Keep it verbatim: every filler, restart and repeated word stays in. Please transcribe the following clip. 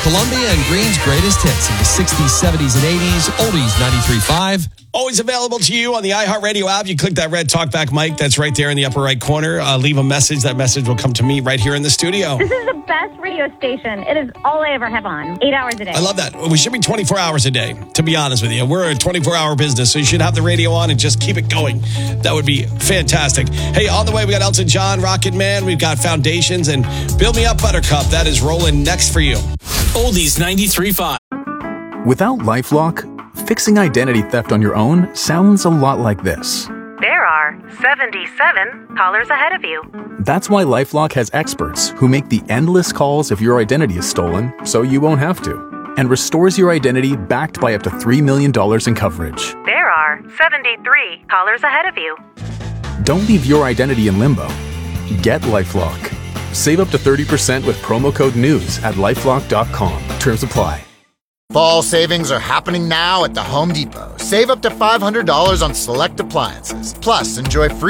Columbia and Green's greatest hits in the sixties, seventies, and eighties. Oldies ninety-three point five. Always available to you on the iHeartRadio app. You click that red talkback mic that's right there in the upper right corner. Uh, leave a message. That message will come to me right here in the studio. This is the best radio station. It is all I ever have on. Eight hours a day. I love that. We should be twenty-four hours a day, to be honest with you. We're a twenty-four hour business, so you should have the radio on and just keep it going. That would be fantastic. Hey, on the way, we got Elton John, Rocket Man. We've got Foundations and Build Me Up Buttercup. That is rolling next for you. Oldies ninety-three point five. Without LifeLock, fixing identity theft on your own sounds a lot like this. There are seventy-seven callers ahead of you. That's why LifeLock has experts who make the endless calls if your identity is stolen, so you won't have to, and restores your identity backed by up to three million dollars in coverage. There are seventy-three callers ahead of you. Don't leave your identity in limbo. Get LifeLock. Save up to thirty percent with promo code NEWS at lifelock dot com. Terms apply. Fall savings are happening now at the Home Depot. Save up to five hundred dollars on select appliances. Plus, enjoy free